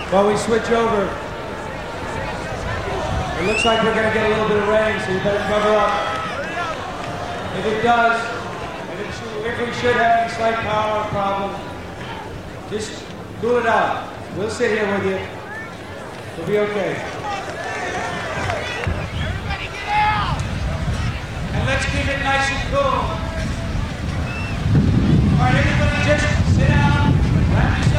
While we switch over, it looks like we're going to get a little bit of rain, so you better cover up. If it does, if we should have any slight power problem, just cool it out. We'll sit here with you. We'll be okay. Everybody get out! And let's keep it nice and cool. All right, everybody just sit down, wrap